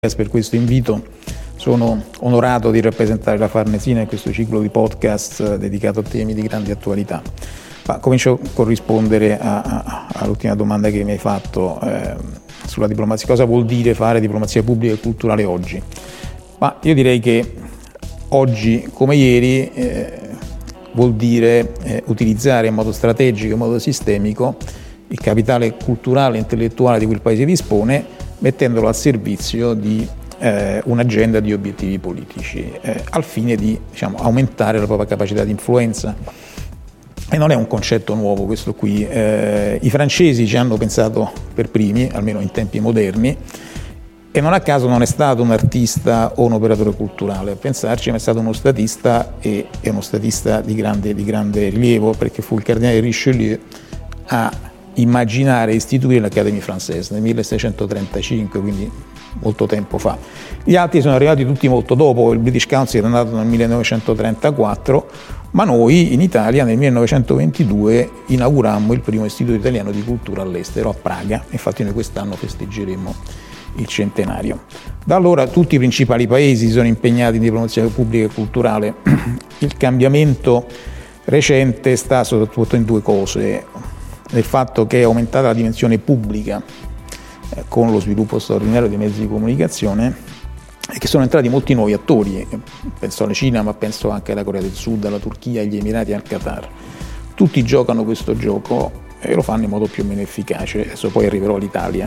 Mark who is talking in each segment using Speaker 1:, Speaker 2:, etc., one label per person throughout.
Speaker 1: Per questo invito. Sono onorato di rappresentare la Farnesina in questo ciclo di podcast dedicato a temi di grande attualità. Ma comincio a rispondere all'ultima domanda che mi hai fatto sulla diplomazia. Cosa vuol dire fare diplomazia pubblica e culturale oggi? Ma io direi che oggi, come ieri, vuol dire utilizzare in modo strategico, in modo sistemico, il capitale culturale e intellettuale di cui il Paese dispone, mettendolo al servizio di un'agenda di obiettivi politici, al fine di aumentare la propria capacità di influenza. E non è un concetto nuovo questo qui. I francesi ci hanno pensato per primi, almeno in tempi moderni, e non a caso non è stato un artista o un operatore culturale a pensarci, ma è stato uno statista e uno statista di grande rilievo, perché fu il cardinale Richelieu a immaginare e istituire l'Académie Française nel 1635, quindi molto tempo fa. Gli altri sono arrivati tutti molto dopo, il British Council è nato nel 1934, ma noi in Italia nel 1922 inaugurammo il primo istituto italiano di cultura all'estero a Praga, infatti noi quest'anno festeggeremo il centenario. Da allora tutti i principali paesi si sono impegnati in diplomazia pubblica e culturale. Il cambiamento recente sta soprattutto in due cose: nel fatto che è aumentata la dimensione pubblica con lo sviluppo straordinario dei mezzi di comunicazione e che sono entrati molti nuovi attori, penso alla Cina ma penso anche alla Corea del Sud, alla Turchia, agli Emirati e al Qatar. Tutti giocano questo gioco e lo fanno in modo più o meno efficace. Adesso poi arriverò all'Italia.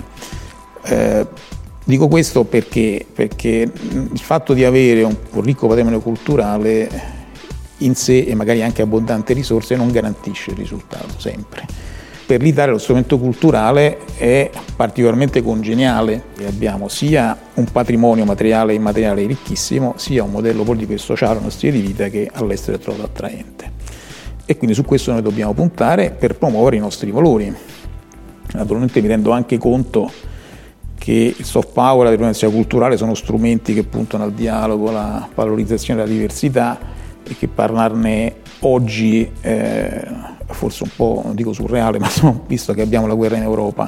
Speaker 1: Dico questo perché il fatto di avere un ricco patrimonio culturale in sé e magari anche abbondante risorse non garantisce il risultato sempre. Per l'Italia lo strumento culturale è particolarmente congeniale, e abbiamo sia un patrimonio materiale e immateriale ricchissimo, sia un modello politico e sociale, uno stile di vita che all'estero è trovato attraente. E quindi su questo noi dobbiamo puntare per promuovere i nostri valori. Naturalmente mi rendo anche conto che il soft power e la diplomazia culturale sono strumenti che puntano al dialogo, alla valorizzazione della diversità, e che parlarne oggi forse un po', non dico surreale, ma visto che abbiamo la guerra in Europa,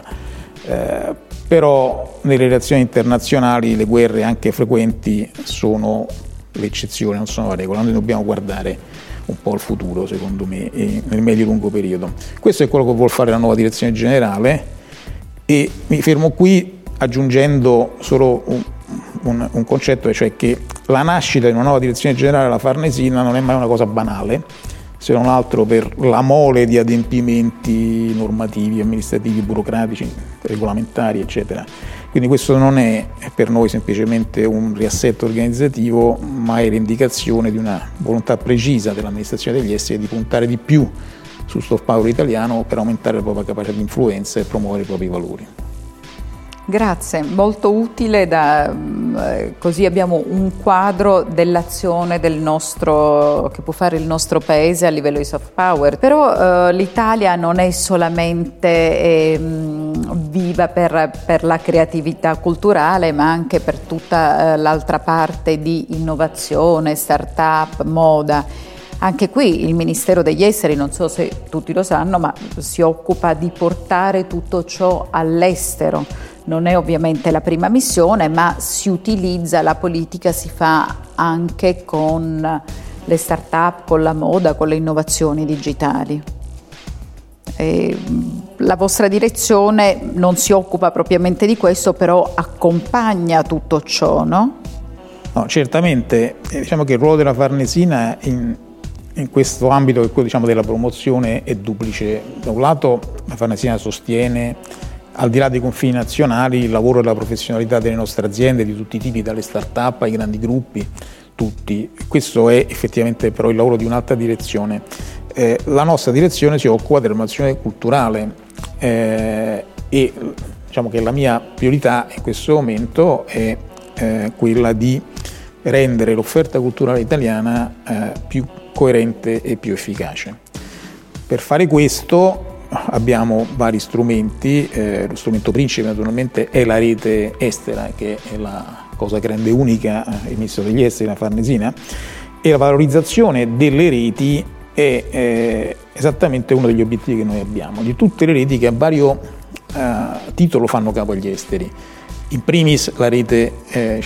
Speaker 1: però nelle relazioni internazionali le guerre anche frequenti sono l'eccezione, non sono la regola. Noi dobbiamo guardare un po' al futuro, secondo me, nel medio-lungo periodo. Questo è quello che vuol fare la nuova direzione generale, e mi fermo qui aggiungendo solo un concetto, cioè che la nascita di una nuova direzione generale alla Farnesina non è mai una cosa banale, se non altro per la mole di adempimenti normativi, amministrativi, burocratici, regolamentari, eccetera. Quindi questo non è per noi semplicemente un riassetto organizzativo, ma è l'indicazione di una volontà precisa dell'amministrazione degli esteri di puntare di più sul soft power italiano per aumentare la propria capacità di influenza e promuovere i propri valori.
Speaker 2: Grazie, molto utile, così abbiamo un quadro dell'azione che può fare il nostro Paese a livello di soft power. Però l'Italia non è solamente viva per la creatività culturale, ma anche per tutta l'altra parte di innovazione, start-up, moda. Anche qui il Ministero degli Esteri, non so se tutti lo sanno, ma si occupa di portare tutto ciò all'estero. Non è ovviamente la prima missione, ma si utilizza, la politica si fa anche con le start-up, con la moda, con le innovazioni digitali. La vostra direzione non si occupa propriamente di questo, però accompagna tutto ciò, no?
Speaker 1: No, certamente. Diciamo che il ruolo della Farnesina in questo ambito, che è quello della promozione, è duplice. Da un lato la Farnesina sostiene, al di là dei confini nazionali, il lavoro e la professionalità delle nostre aziende di tutti i tipi, dalle start-up ai grandi gruppi, tutti. Questo è effettivamente però il lavoro di un'altra direzione. La nostra direzione si occupa della promozione culturale e diciamo che la mia priorità in questo momento è quella di rendere l'offerta culturale italiana più coerente e più efficace. Per fare questo abbiamo vari strumenti. Lo strumento principe naturalmente è la rete estera, che è la cosa che rende unica il Ministro degli Esteri, la Farnesina, e la valorizzazione delle reti è esattamente uno degli obiettivi che noi abbiamo, di tutte le reti che a vario titolo fanno capo agli esteri. In primis la rete